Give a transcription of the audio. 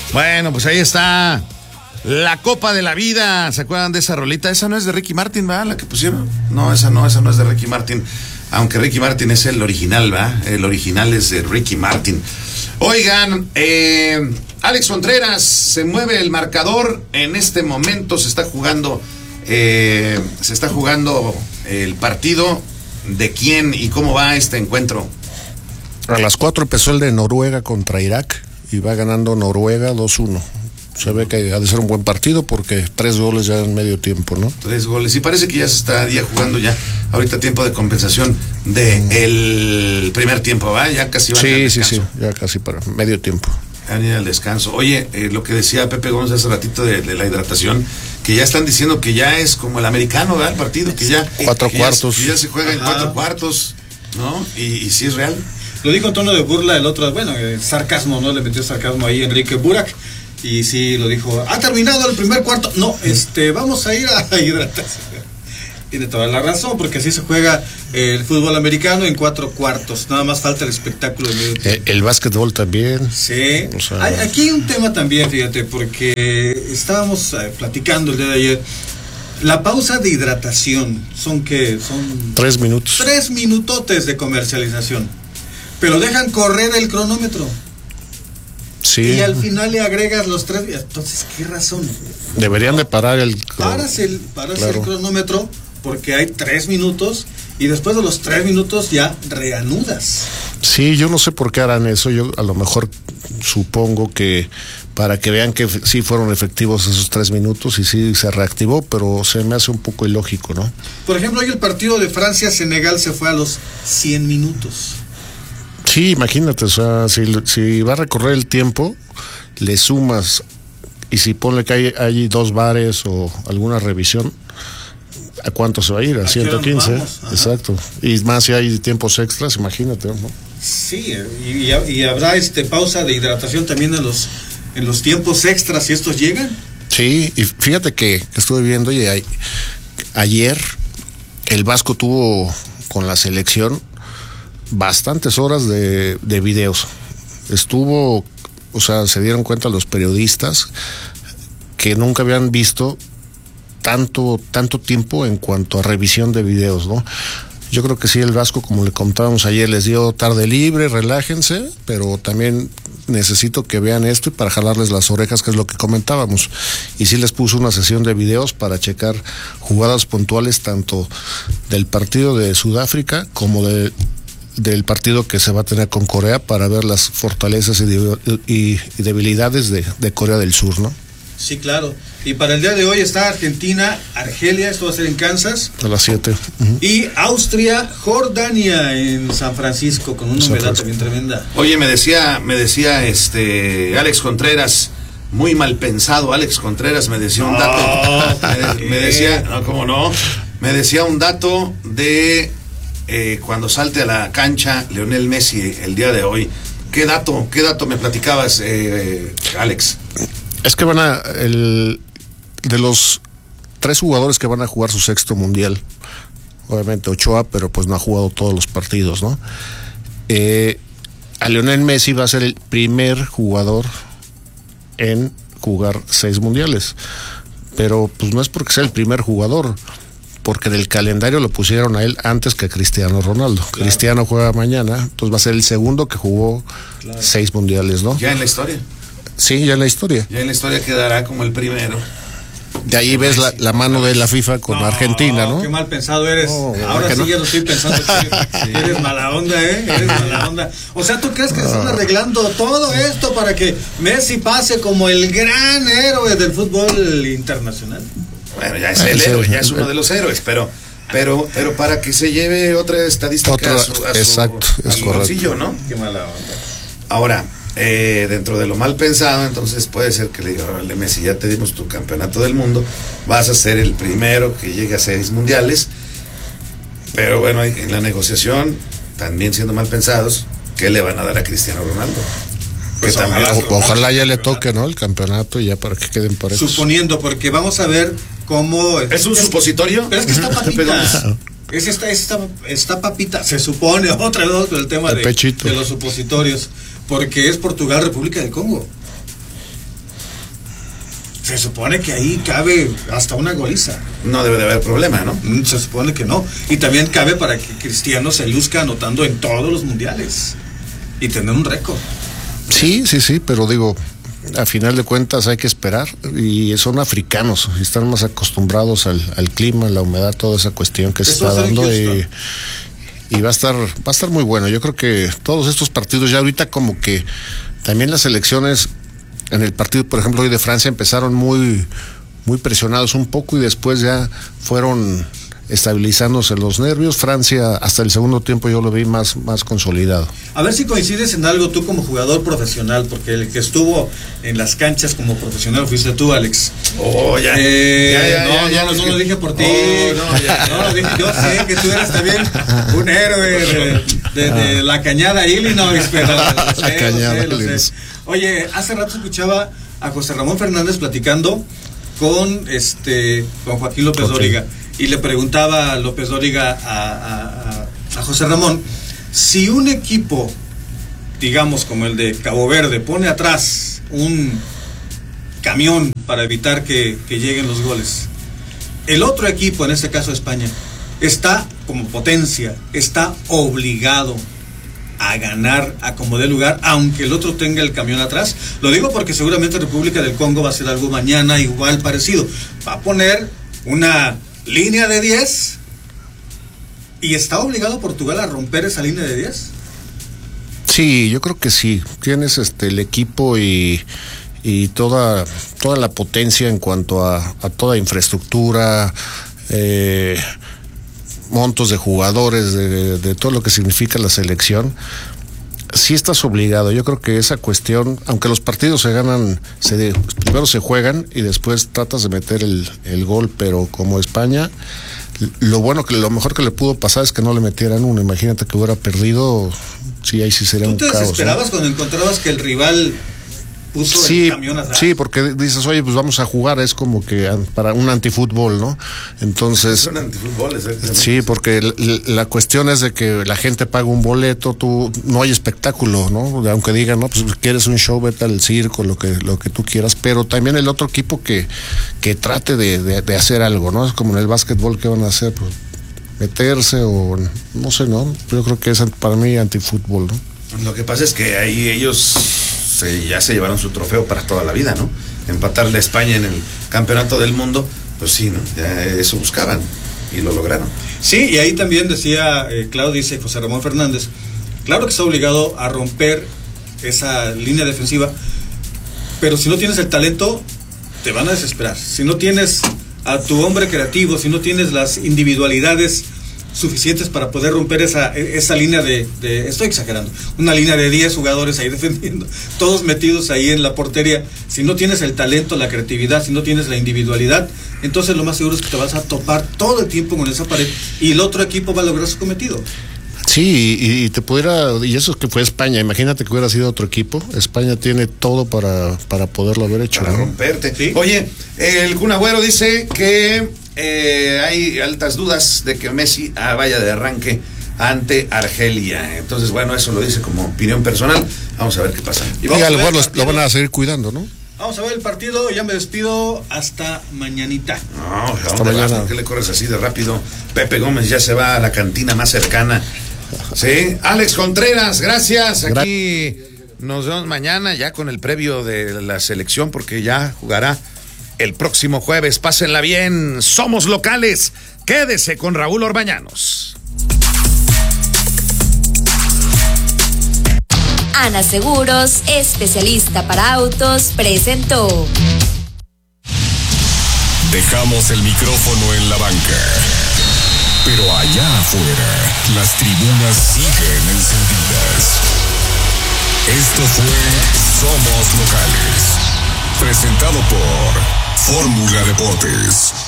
Bueno, pues ahí está la Copa de la Vida. ¿Se acuerdan de esa rolita? Esa no es de Ricky Martin, ¿verdad? La que pusieron. No, esa no es de Ricky Martin. Aunque Ricky Martin es el original, ¿verdad? El original es de Ricky Martin. Oigan, Alex Contreras, se mueve el marcador. En este momento se está jugando el partido. ¿De quién y cómo va este encuentro? A las 4 empezó el de Noruega contra Irak y va ganando Noruega 2-1. Se ve que ha de ser un buen partido porque 3 goles ya en medio tiempo, ¿no? 3 goles. Y parece que ya se está jugando ya ahorita tiempo de compensación el primer tiempo, ¿va? Ya casi va. Sí, ya casi para medio tiempo. Van a ir al descanso. Oye, lo que decía Pepe Gómez hace ratito de la hidratación, que ya están diciendo que ya es como el americano, ¿verdad? El partido, que ya... 4 cuartos. Que ya se juega en 4 cuartos, ¿no? Y sí es real. Lo dijo en tono de burla el otro, sarcasmo, ¿no? Le metió sarcasmo ahí Enrique Burak. Y sí, lo dijo, ha terminado el primer cuarto. No, vamos a ir a hidratación. Tiene toda la razón, porque así se juega el fútbol americano en 4 cuartos. Nada más falta el espectáculo de medio tiempo. El básquetbol también. Sí. O sea, aquí hay un tema también, fíjate, porque estábamos platicando el día de ayer. La pausa de hidratación, son 3 minutos. 3 minutotes de comercialización. Pero dejan correr el cronómetro. Sí. Y al final le agregas los 3. Entonces, ¿qué razón? Deberían de parar paras el cronómetro, porque hay 3 minutos y después de los 3 minutos ya reanudas. Sí, yo no sé por qué harán eso. Yo a lo mejor supongo que para que vean que sí fueron efectivos esos 3 minutos y sí se reactivó, pero se me hace un poco ilógico, ¿no? Por ejemplo, hoy el partido de Francia-Senegal se fue a los 100 minutos. Sí, imagínate, o sea, si va a recorrer el tiempo, le sumas, y si ponle que hay 2 bares o alguna revisión, ¿a cuánto se va a ir? A 115, exacto. Y más si hay tiempos extras, imagínate, ¿no? Sí, y habrá pausa de hidratación también en los tiempos extras, si estos llegan. Sí, y fíjate que estuve viendo y ayer el Vasco tuvo con la selección bastantes horas de videos. Estuvo, o sea, se dieron cuenta los periodistas que nunca habían visto tanto tiempo en cuanto a revisión de videos, ¿no? Yo creo que sí, el Vasco, como le contábamos ayer, les dio tarde libre, relájense, pero también necesito que vean esto y para jalarles las orejas, que es lo que comentábamos. Y sí les puso una sesión de videos para checar jugadas puntuales tanto del partido de Sudáfrica como del partido que se va a tener con Corea, para ver las fortalezas y debilidades de Corea del Sur, ¿no? Sí, claro. Y para el día de hoy está Argentina-Argelia, esto va a ser en Kansas. A las 7. Y Austria-Jordania en San Francisco, con una humedad también tremenda. Oye, me decía Alex Contreras, muy mal pensado Alex Contreras, me decía un dato. me decía, no, ¿cómo no? Me decía un dato de cuando salte a la cancha Lionel Messi el día de hoy. ¿Qué dato me platicabas, Alex? Es que de los 3 jugadores que van a jugar su 6º mundial, obviamente Ochoa, pero pues no ha jugado todos los partidos, ¿no? A Lionel Messi va a ser el primer jugador en jugar 6 mundiales, pero pues no es porque sea el primer jugador, porque del calendario lo pusieron a él antes que a Cristiano Ronaldo. Claro. Cristiano juega mañana, entonces va a ser el segundo que jugó 6 mundiales, ¿no? Ya en la historia. Sí, ya en la historia. Ya en la historia quedará como el primero. De ahí ves la mano de la FIFA con Argentina, ¿no? Qué mal pensado eres. Ahora sí ya lo estoy pensando. Eres mala onda, Eres mala onda. O sea, ¿tú crees que están arreglando todo esto para que Messi pase como el gran héroe del fútbol internacional? Bueno, ya es el héroe, ya es uno de los héroes, pero para que se lleve otra estadística a su bolsillo, ¿no? Qué mala onda. Ahora, dentro de lo mal pensado, entonces puede ser que le diga, órale Messi, ya te dimos tu campeonato del mundo, vas a ser el primero que llegue a 6 mundiales, pero bueno, en la negociación, también siendo mal pensados, ¿qué le van a dar a Cristiano Ronaldo? Pues ojalá ya le toque, ¿no? El campeonato, y ya para que queden por eso. Suponiendo, porque vamos a ver cómo... ¿Es un supositorio? Pero es que está papita. Está papita, se supone, otra vez con el tema de los supositorios, porque es Portugal, República del Congo. Se supone que ahí cabe hasta una goliza. No debe de haber problema, ¿no? Se supone que no. Y también cabe para que Cristiano se luzca anotando en todos los mundiales y tener un récord. Sí, pero digo, a final de cuentas hay que esperar, y son africanos y están más acostumbrados al clima, la humedad, toda esa cuestión que se está dando, y va a estar muy bueno. Yo creo que todos estos partidos ya ahorita, como que también las selecciones en el partido, por ejemplo, hoy de Francia, empezaron muy presionados un poco y después ya fueron estabilizándose los nervios. Francia hasta el segundo tiempo yo lo vi más consolidado. A ver si coincides en algo tú como jugador profesional, porque el que estuvo en las canchas como profesional fuiste tú, Alex. Oh, ya. No lo dije por ti. No lo dije. Yo sé que tú eras también un héroe de la Cañada Illinois, pero lo sé. Oye, hace rato escuchaba a José Ramón Fernández platicando con Joaquín López Dóriga, y le preguntaba a López Dóriga a José Ramón si un equipo, digamos como el de Cabo Verde, pone atrás un camión para evitar que lleguen los goles, el otro equipo, en este caso España, está como potencia, está obligado a ganar a como dé lugar, aunque el otro tenga el camión atrás. Lo digo porque seguramente República del Congo va a hacer algo mañana igual parecido. Va a poner una línea de 10 y está obligado Portugal a romper esa línea de 10. Sí, yo creo que sí. Tienes el equipo y toda la potencia en cuanto a toda infraestructura, montos de jugadores, de todo lo que significa la selección. Sí estás obligado. Yo creo que esa cuestión, aunque los partidos se ganan, primero se juegan y después tratas de meter el gol, pero como España, lo mejor que le pudo pasar es que no le metieran uno. Imagínate que hubiera perdido, sí, ahí sí sería un caos. ¿Tú te desesperabas, ¿no?, cuando encontrabas que el rival puso el camión atrás? Sí, porque dices, oye, pues vamos a jugar, es como que para un antifútbol, ¿no? Entonces, es un antifútbol, exactamente. Sí, porque la cuestión es de que la gente paga un boleto, no hay espectáculo, ¿no? Aunque digan, no, pues quieres un show, vete al circo, lo que tú quieras, pero también el otro equipo que trate de hacer algo, ¿no? Es como en el básquetbol, ¿qué van a hacer? Pues meterse o no sé, ¿no? Yo creo que es para mí antifútbol, ¿no? Lo que pasa es que ahí ellos ya se llevaron su trofeo para toda la vida, ¿no? Empatarle a España en el campeonato del mundo, pues sí, ¿no? Ya eso buscaban y lo lograron. Sí, y ahí también decía dice José Ramón Fernández, claro que está obligado a romper esa línea defensiva, pero si no tienes el talento, te van a desesperar. Si no tienes a tu hombre creativo, si no tienes las individualidades suficientes para poder romper esa línea de estoy exagerando, una línea de 10 jugadores ahí defendiendo, todos metidos ahí en la portería. Si no tienes el talento, la creatividad, si no tienes la individualidad, entonces lo más seguro es que te vas a topar todo el tiempo con esa pared y el otro equipo va a lograr su cometido. Sí, y y eso es que fue España. Imagínate que hubiera sido otro equipo. España tiene todo para poderlo haber hecho, para romperte. ¿Sí? Oye, el Kun Agüero dice que hay altas dudas de que Messi vaya de arranque ante Argelia. Entonces, bueno, eso lo dice como opinión personal. Vamos a ver qué pasa. Y a lo mejor lo van a seguir cuidando, ¿no? Vamos a ver el partido, ya me despido hasta mañanita. No, hasta mañana. ¿Por qué le corres así de rápido? Pepe Gómez ya se va a la cantina más cercana. Sí, Alex Contreras, gracias. Aquí nos vemos mañana ya con el previo de la selección, porque ya jugará el próximo jueves. Pásenla bien, somos locales. Quédese con Raúl Orbañanos. Ana Seguros, especialista para autos, presentó. Dejamos el micrófono en la banca, pero allá afuera las tribunas siguen encendidas. Esto fue Somos Locales, presentado por Fórmula Deportes.